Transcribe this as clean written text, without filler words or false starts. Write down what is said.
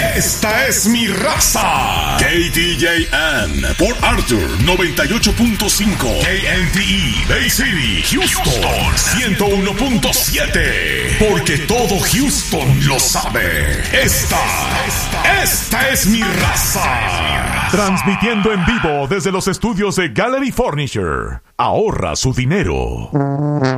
Esta es mi raza. KDJM, Port Arthur 98.5. KNTE, Bay City, Houston 101.7. Porque todo Houston lo sabe. Esta es mi raza. Transmitiendo en vivo desde los estudios de Gallery Furniture. Ahorra su dinero.